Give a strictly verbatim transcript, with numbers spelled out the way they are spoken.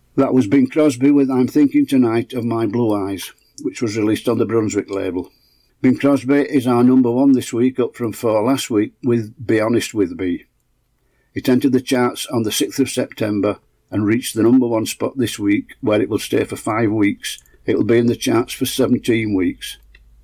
That was Bing Crosby with I'm Thinking Tonight of My Blue Eyes, which was released on the Brunswick label. Bing Crosby is our number one this week, up from four last week with Be Honest With Me. It entered the charts on the sixth of September and reached the number one spot this week, where it will stay for five weeks. It will be in the charts for seventeen weeks.